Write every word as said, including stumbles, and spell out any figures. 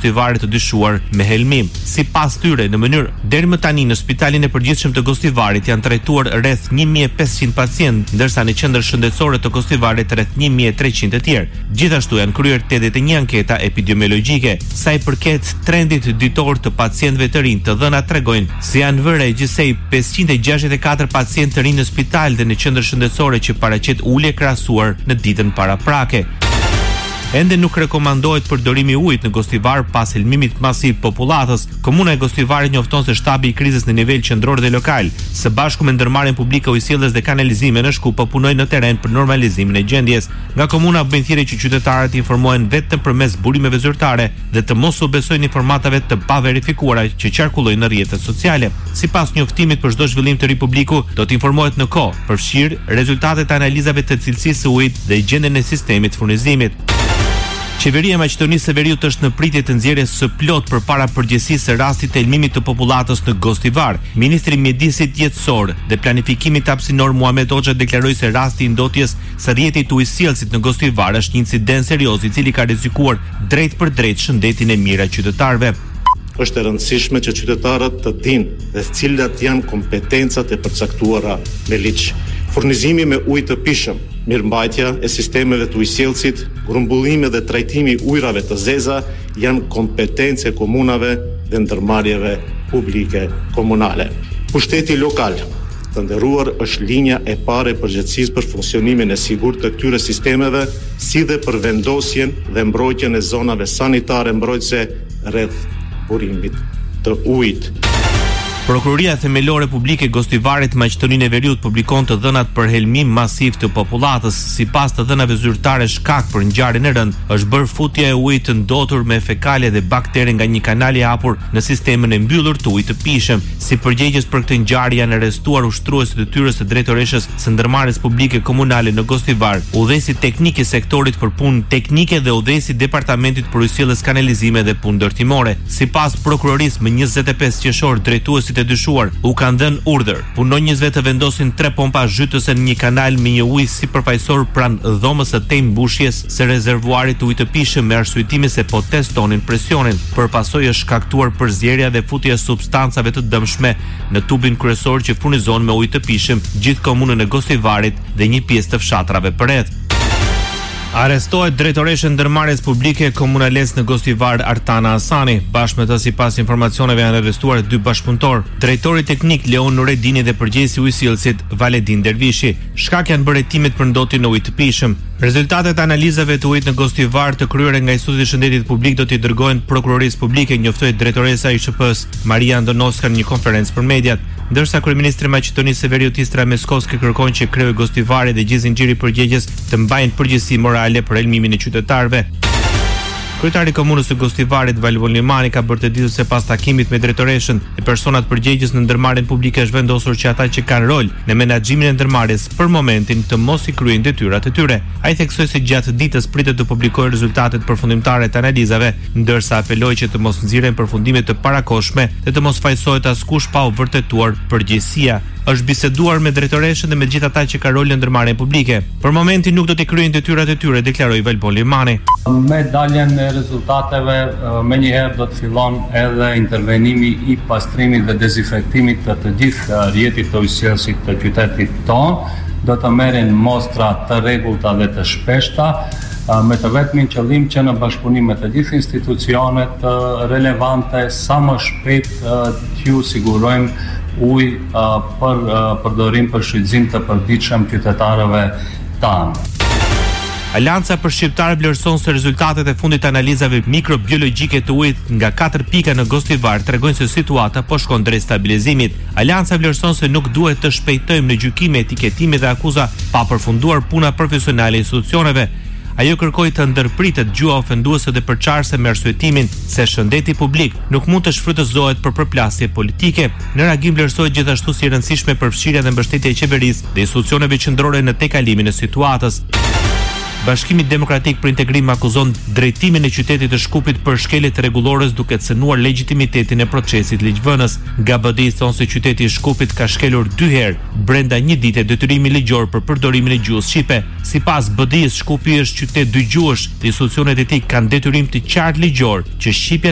Gostivarit të dyshuar me helmim. Sipas tyre, në mënyrë deri më tani në Spitalin e Përgjithshëm të Gostivarit janë trajtuar rreth një mijë e pesëqind pacientë, ndërsa në qendër shëndetësore të Gostivarit rreth një mijë e treqind të tjerë. Gjithashtu janë kryer tetëdhjetë e një anketa epidemiologjike. Sa i përket trendit ditor të pacientëve të rinj, të dhënat tregojnë se janë vënë gjithsej pesëqind e gjashtëdhjetë e katër pacientë të rinj në spital dhe në qendër shëndetësore që paraqet ulje krahasuar në ditën paraprake. Ende nuk rekomandohet përdorimi i ujit në Gostivar pas helmimit masiv popullatës. Komuna e Gostivarit njofton se shtabi i krizës në nivel qendror dhe lokal, së bashku me ndërmarrjen publike ujësjelljes dhe kanalizime në Shkup, po punojnë në terren për normalizimin e gjendjes. Nga komuna bën thirrje që qytetarët informohen vetëm përmes burimeve zyrtare dhe të mos u besojnë informatave të paverifikuara që qarkullojnë në rrjetet sociale. Sipas njoftimit, për çdo zhvillim të ri publiku do të informohet në kohë, përfshirë rezultatet e analizave të cilësisë së ujit dhe gjendjen e sistemit furnizimit. Qeveria e Maqedonisë së Veriut është në pritje të nxjerrjes së plot përpara përgjegjësisë së rastit të helmimit të popullatës në Gostivar. Ministri i Mjedisit Jetësor dhe Planifikimit Hapësinor Muhamet Hoxha deklaroi se rasti i ndotjes së rrjetit të ujësjellësit në Gostivar është një incident serioz i cili ka rrezikuar drejt për drejt shëndetin e mirë të qytetarëve. Është e rëndësishme që qytetarët të dinë dhe cilat janë kompetencat e përcaktuara me ligj. Furnizimi me ujë të pishëm, mirëmbajtja e sistemeve të ujësjellësit, grumbullimi dhe trajtimi i ujrave të zeza janë kompetencë e komunave dhe ndërmarrjeve publike komunale. Pushteti lokal, të nderuar, është linja e parë e përgjegjësisë për funksionimin e sigurt të këtyre sistemeve, si dhe për vendosjen dhe mbrojtjen e zonave sanitare mbrojtëse rreth burimit të ujit. Prokuroria Themelore Publike Gostivarit Maqedoninë e Veriut publikon të dhënat për helmim masiv të popullatës. Sipas të dhënave zyrtare, shkak për ngjarjen e rëndë është bërë futja e ujit të ndotur me fekale dhe baktere nga një kanal i hapur në sistemin e mbyllur të ujit të pishëm. Si përgjegjës për këtë ngjarje janë arrestuar ushtruesit e detyrës së drejtoreshës së ndërmarrjes publike komunale në Gostivar, udhëhesi teknik i sektorit për punë teknike dhe udhëhesi departamentit për ujësjelljes, kanalizime dhe punë ndërtimore. Sipas prokurorisë, më njëzet e pesë qershor drejtuesi të dyshuar u kanë dhënë urdhër punonjësve të vendosin tre pompa zhytëse në një kanal me një ujë sipërfaqësor pranë dhomës së tej mbushjes së rezervuarit të ujit të pishëm me arsyetimi se po testonin presionin. Për pasojë është shkaktuar përzierja dhe futja e substancave të dëmshme në tubin kryesor që furnizon me ujë të pishëm gjithë komunën e Gostivarit dhe një pjesë të fshatrave përreth. Arrestohet drejtoresha e ndërmarrjes publike komunales në Gostivar Artana Hasani. Bashkë me të, sipas informacioneve, janë arrestuar dy bashkëpunëtor, drejtori teknik Leon Nuredini dhe përgjegjësi i ujësjellësit Valedin Dervishi. Shkak janë bërë hetimet për ndotjen e ujit të pishëm. Rezultatet e analizave të ujit në Gostivar të kryera nga Instituti i Shëndetit Publik do t'i dërgohen prokurorisë publike, njoftoi drejtoresa e I S H P-s Maria Andonovska në një konferencë për mediat. Ndërsa kryeministri i Maqedonisë së Veriut Istra Meskovski kërkon që kreu i Gostivarit dhe gjithë zinxhiri përgjegjës të mbajnë përgjegjësi morale për helmimin e qytetarëve. Kryetari i komunës së Gostivarit Valvol Limani ka bërë të ditur se pas takimit me drejtoreshën e personat përgjegjës në ndërmarrjen publike është vendosur që ata që kanë rol në menaxhimin e ndërmarrjes për momentin të mos i kryejnë detyrat e tyre. Ai theksoi se gjatë ditës pritet të publikojë rezultatet përfundimtare të analizave, ndërsa apeloi që të mos nxirren përfundime të parakohshme dhe të mos fajsohet askush pa u vërtetuar përgjegjësia. Është biseduar me drejtoreshën dhe me gjithë ata që kanë rol në ndërmarrjen publike. Për momentin nuk do të kryejnë detyrat e tyre, deklaroi Valvol Limani. Me daljen e rezultateve, me njëherë do të fillon edhe intervenimi i pastrimit dhe dezinfektimit të të gjithë rrjetit të ujësjellësit të qytetit tonë. Do të merren mostra të rregullta dhe të shpeshta, me të vetmin qëllim që në bashkëpunim me të gjithë institucionet relevante sa më shpejt t'ju sigurojmë ujë për përdorim për shfrytëzim të përditshëm qytetarëve tanë. Alianca për shqiptarë vlerëson se rezultatet e fundit të analizave mikrobiologjike të ujit nga katër pika në Gostivar tregojnë se situata po shkon drejt stabilizimit. Alianca vlerëson se nuk duhet të shpejtojmë në gjykime, etiketime dhe akuza pa përfunduar puna profesionale e institucioneve. Ajo kërkoi të ndërpritet gjua ofenduese dhe përçarëse me arsyetimin se shëndeti publik nuk mund të shfrytëzohet për përplasje politike. Në reagim vlerësohet gjithashtu si e rëndësishme përfshirja dhe mbështetja e qeverisë dhe institucioneve qendrore në tejkalimin e situatës. Bashkimi Demokratik për Integrim akuzon drejtimin e qytetit të Shkupit për shkelje të rregullores duke cënuar legjitimitetin e procesit ligjvënës. Nga B D I thonë se qyteti i Shkupit ka shkelur dy herë brenda një dite detyrimin ligjor për përdorimin e gjuhës shqipe. Sipas B D I-s, Shkupi është qytet dygjuhësh dhe institucionet e tij kanë detyrim të qartë ligjor që shqipja